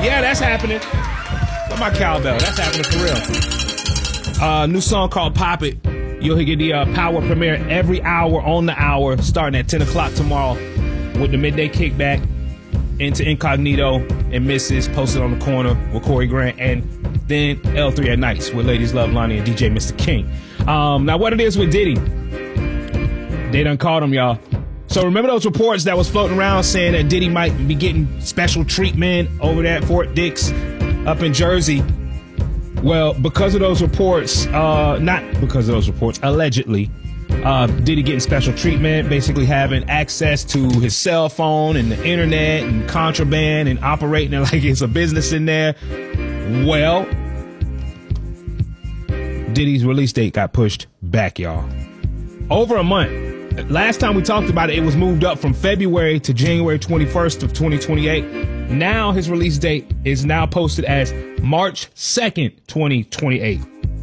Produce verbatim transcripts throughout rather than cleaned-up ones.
Yeah, that's happening. What my cowbell? That's happening for real. Uh, new song called Pop It. You'll get the uh, Power premiere every hour on the hour, starting at ten o'clock tomorrow with the midday kickback into Incognito and Missus posted on the corner with Corey Grant, and then L three at Nights with Ladies Love Lonnie and D J Mister King. Um, now, what it is with Diddy, they done caught him, y'all. So remember those reports that was floating around saying that Diddy might be getting special treatment over there at Fort Dix up in Jersey? Well, because of those reports, uh, not because of those reports, allegedly, uh, Diddy getting special treatment, basically having access to his cell phone and the internet and contraband and operating it like it's a business in there. Well, Diddy's release date got pushed back, y'all. Over a month. Last time we talked about it, it was moved up from February to January twenty-first of twenty twenty-eight. Now his release date is now posted as March second, twenty twenty-eight.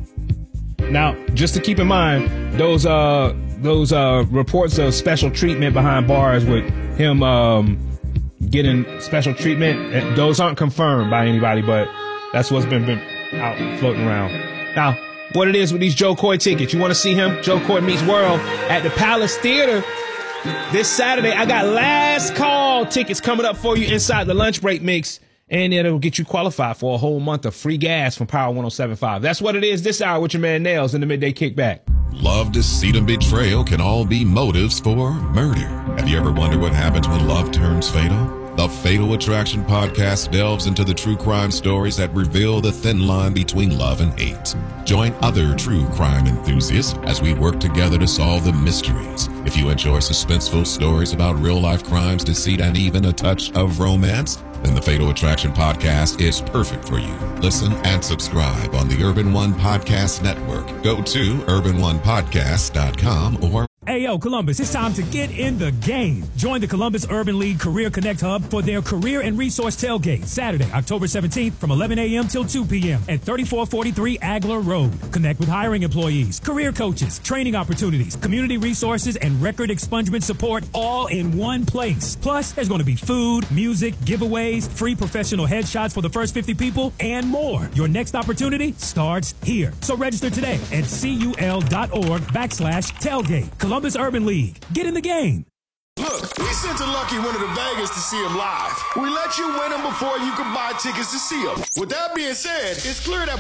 Now, just to keep in mind, those uh those uh reports of special treatment behind bars with him um getting special treatment, those aren't confirmed by anybody, but that's what's been, been out floating around. Now, what it is with these Joe Coy tickets. You want to see him? Joe Coy Meets World at the Palace Theater this Saturday. I got last call tickets coming up for you inside the lunch break mix, and it'll get you qualified for a whole month of free gas from Power one oh seven point five. That's what it is this hour with your man Nails in the Midday Kickback. Love, deceit, and betrayal can all be motives for murder. Have you ever wondered what happens when love turns fatal? The Fatal Attraction podcast delves into the true crime stories that reveal the thin line between love and hate. Join other true crime enthusiasts as we work together to solve the mysteries. If you enjoy suspenseful stories about real-life crimes, deceit, and even a touch of romance, then the Fatal Attraction podcast is perfect for you. Listen and subscribe on the Urban One Podcast Network. Go to urban one podcast dot com or Hey, yo, Columbus, it's time to get in the game. Join the Columbus Urban League Career Connect Hub for their Career and Resource Tailgate, Saturday, October seventeenth from eleven a.m. till two p.m. at thirty-four forty-three Agler Road. Connect with hiring employees, career coaches, training opportunities, community resources, and record expungement support all in one place. Plus, there's going to be food, music, giveaways, free professional headshots for the first fifty people, and more. Your next opportunity starts here. So register today at cul.org backslash tailgate. Columbus Urban League. Get in the game. Look, we sent a Lucky winner to Vegas to see him live. We let you win him before you could buy tickets to see him. With that being said, it's clear that